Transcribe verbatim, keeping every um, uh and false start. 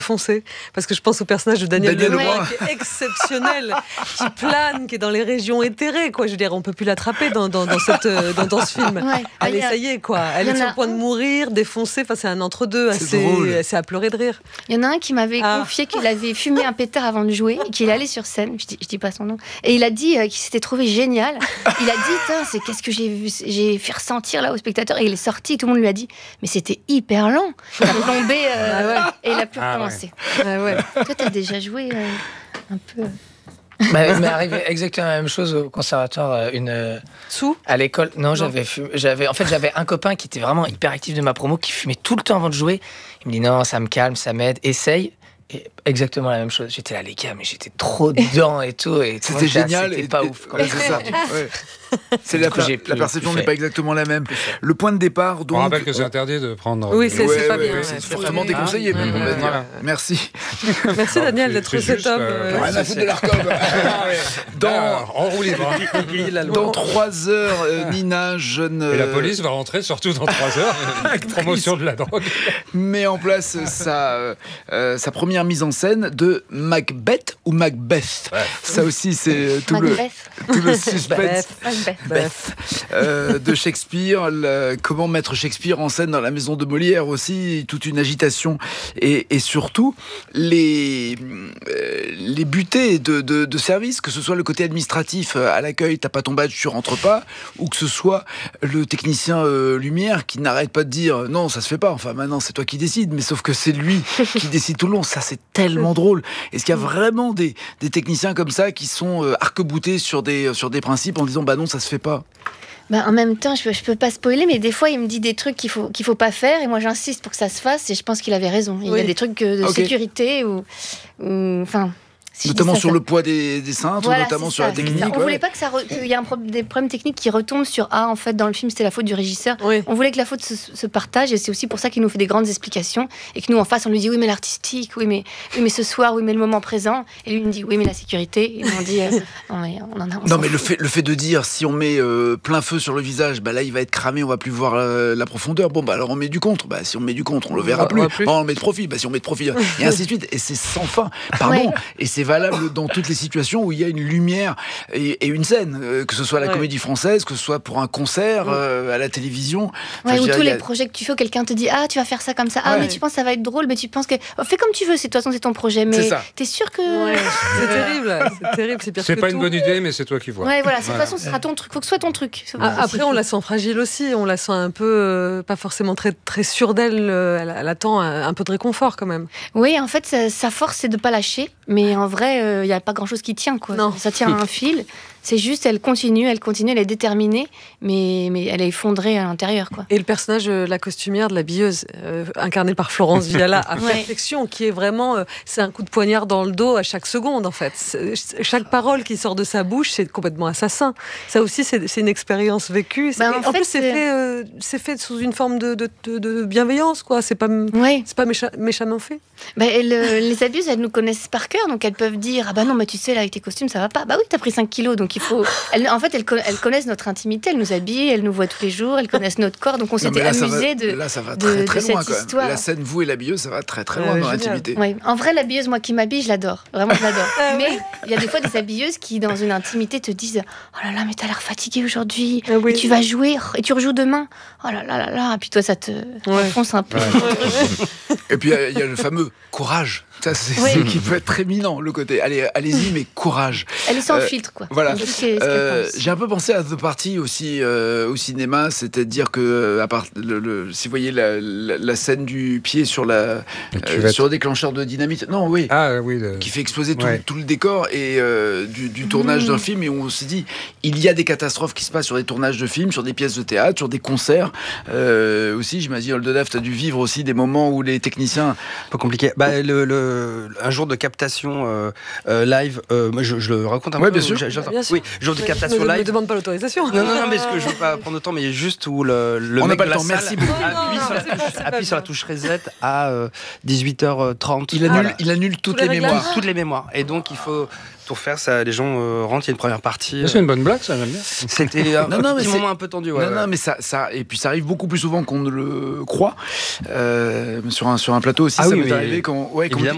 foncé, parce que je pense au personnage de Daniel, Daniel Leroy, Leroy. qui est exceptionnel, qui plane, qui est dans les régions éthérées, quoi. Je veux dire, on peut plus l'attraper dans, dans, dans, cette, dans, dans ce film. Ouais. Elle est, Ah, ça y est, quoi. Elle il y est en sur a le point de mourir, défoncée. Enfin, c'est un entre-deux, C'est assez, drôle. assez à pleurer de rire. Il y en a un qui m'avait Ah. confié qu'il avait fumé un pétard avant de jouer, et qu'il allait sur scène, je dis, je dis pas son nom, et il a dit euh, qu'il s'était trouvé génial. Il a dit, Tain, c'est qu'est-ce que j'ai vu, j'ai fait ressentir là au spectateur, et il est sorti, tout le monde lui a dit, mais c'était hyper long. Il a plombé euh, Ah et il a pu Ah recommencer. Ah ouais. Toi, t'as déjà joué euh, un peu. Bah, il m'est arrivé exactement la même chose au conservatoire. euh, Une, euh, Sous à l'école, non, j'avais, fumé- j'avais, en fait, j'avais un copain qui était vraiment hyper actif de ma promo, qui fumait tout le temps avant de jouer. Il me dit non, ça me calme, ça m'aide, essaye. Et exactement la même chose. J'étais là, les gars, mais j'étais trop dedans et tout. Et C'était moi, j'étais- génial. C'était et- pas et- ouf. ouais, c'est ça. Ouais. C'est Du la, coup, per- j'ai la plus- perception plus n'est fait. pas exactement la même. Le point de départ, On donc. rappelle que c'est interdit de prendre. Oui, c'est Ouais, c'est pas ouais, bien. ouais, ouais, c'est c'est fortement pas bien. déconseillé, même, on va Mmh. dire. Voilà. Merci. Merci Daniel c'est- d'être c'est cet juste, homme. euh, euh, Rien à foutre de l'Arcom. Dans... Dans, En roue libre. dans trois heures, euh, Nina, jeune. Et la euh, police va rentrer surtout dans trois heures. Avec promotion de la drogue. met en place sa, euh, euh, sa première mise en scène de Macbeth ou Macbeth. Ouais. Ça aussi, c'est tout le, Macbeth. tout le suspense. Macbeth. Beth, euh, de Shakespeare, le- comment mettre Shakespeare en scène dans la maison de Molière aussi, toute une agitation et, et surtout les, euh, les butées de, de, de service, que ce soit le côté administratif euh, à l'accueil, t'as pas ton badge, tu rentres pas, ou que ce soit le technicien euh, lumière qui n'arrête pas de dire non, ça se fait pas, enfin maintenant c'est toi qui décides, mais sauf que c'est lui qui décide tout le long, ça c'est tellement drôle. Est-ce qu'il y a vraiment des, des techniciens comme ça qui sont euh, arc-boutés sur des, sur des principes en disant bah non, ça se fait pas? Bah, en même temps, je peux, je peux pas spoiler, mais des fois, il me dit des trucs qu'il faut, qu'il faut pas faire, et moi, j'insiste pour que ça se fasse, et je pense qu'il avait raison. Il y Oui. a des trucs euh, de Ok. sécurité ou, ou- enfin. si je dis Notamment ça, sur ça- le poids des, des cintres, Voilà, notamment c'est sur ça, la c'est technique. ça. On ouais. voulait pas que ça re- qu'il y ait un pro- des problèmes techniques qui retombent sur ah en fait dans le film c'était la faute du régisseur. Oui. On voulait que la faute se, se partage et c'est aussi pour ça qu'il nous fait des grandes explications et que nous en face on lui dit oui mais l'artistique, oui mais oui mais ce soir, oui mais le moment présent et lui il me dit oui mais la sécurité et nous, on dit euh, non mais on en a. on Non s'en mais le fout. fait, le fait de dire si on met euh, plein feu sur le visage, bah là il va être cramé, on va plus voir euh, la profondeur. Bon bah alors on met du contre. Bah si on met du contre, on le verra On plus. voit plus. Bon, on met de profil. Bah si on met de profil et ainsi de suite. Et c'est sans fin. Pardon. Ouais. Et c'est valable dans toutes les situations où il y a une lumière et, et une scène, euh, que ce soit à la Ouais. Comédie Française, que ce soit pour un concert euh, à la télévision. Enfin, Ouais, je ou veux tous dire, il y les a- projets que tu fais, où quelqu'un te dit ah tu vas faire ça comme ça, ah Ouais. mais tu penses que ça va être drôle, mais tu penses que oh, fais comme tu veux, c'est de toute façon c'est ton projet, mais C'est ça. t'es sûr que Ouais, c'est terrible, c'est terrible, c'est pire C'est que pas tout. une bonne idée, mais c'est toi qui vois. ouais voilà, c'est de toute Voilà. façon ce sera ton truc, faut que ce soit ton truc. Ah, après, on la sent fragile aussi. On la sent un peu, euh, pas forcément très, très sûre d'elle. euh, Elle, elle attend un, un peu de réconfort quand même. Oui, en fait, sa, sa force, c'est de pas lâcher. Mais en vrai, il n'y a pas grand-chose qui tient, quoi. Non. Ça tient à un fil. C'est juste, elle continue, elle continue, elle est déterminée, mais, mais elle est effondrée à l'intérieur, quoi. Et le personnage de la costumière, de la billeuse, euh, incarné par Florence Viala, à Ouais. perfection, qui est vraiment, euh, c'est un coup de poignard dans le dos à chaque seconde, en fait. C'est- Chaque parole qui sort de sa bouche, c'est complètement assassin. Ça aussi, c'est c'est une expérience vécue. Bah, Et en en fait, plus, c'est c'est- fait, euh, c'est fait sous une forme de, de, de- de bienveillance, quoi. C'est pas, Oui. c'est pas mécha- méchamment fait. Bah, elles, euh, les abusent, elles nous connaissent par cœur, donc elles peuvent dire ah bah non, mais tu sais là avec tes costumes ça va pas. Bah oui, t'as pris cinq kilos, donc il faut. Elles, en fait, elles, co- elles connaissent notre intimité, elles nous habillent, elles nous voient tous les jours, elles connaissent notre corps, donc on Non, mais s'était là, ça va- amusé de. là ça va de- très très de loin cette quand même. histoire. La scène vous et la billeuse, ça va très très Ouais, loin dans génial. l'intimité. Ouais. En vrai, l'habilleuse, moi qui m'habille, je l'adore. Vraiment, je l'adore. Ah ouais. Mais il y a des fois des habilleuses qui, dans une intimité, te disent oh là là, mais t'as l'air fatiguée aujourd'hui. Ah oui. Et tu vas jouer et tu rejoues demain. Oh là là là là. Et puis toi, ça te enfonce un peu. Et puis il y a- il y, a le fameux courage. Ça, c'est Oui. ce qui peut être très éminent, le côté. Allez, allez-y, mais courage. Elle est sans Euh, filtre, quoi. voilà. Elle dit ce qu'elle- ce qu'elle Euh, pense. J'ai un peu pensé à The Party aussi euh, au cinéma, c'est-à-dire que euh, à part le, le- si vous voyez la, la- la scène du pied sur la La euh, cuvette. sur le déclencheur de dynamite, non oui, Ah oui. le- qui fait exploser tout, Ouais. tout le décor et euh, du, du tournage d'un film, et on s'est dit il y a des catastrophes qui se passent sur des tournages de films, sur des pièces de théâtre, sur des concerts euh, aussi. J'imagine Oldenaf, tu as dû vivre aussi des moments où les techniciens Pas compliqué. Bah, le, le- un jour de captation euh, euh, live, euh, moi, je, je le raconte un Ouais, peu. bien sûr. j'ai- j'entends- Bien sûr. Oui, jour de Mais captation ne me live. demande pas l'autorisation. Non, non, non, mais ce que je veux pas prendre de temps, mais juste où le, le On n'a mec pas de le la temps, salle merci beaucoup. appuie, Non, non, sur, la c'est pas- touche, c'est pas appuie sur la bien. touche reset à euh, dix-huit heures trente. il annule, Voilà. il annule toutes Tous les les mémoires. réglages. Toutes les mémoires. Et donc, il faut tout refaire. Ça, les gens euh, rentrent, il y a une première partie. C'est une bonne blague, ça, j'aime bien. C'était un, Non, non, un mais petit c'est- moment un peu tendu. Ouais, non, ouais. non, mais ça, ça, et puis ça arrive beaucoup plus souvent qu'on ne le croit. Euh, sur un sur un plateau aussi, Ah ça oui, m'est oui, arrivé quand, ouais, quand, évidemment.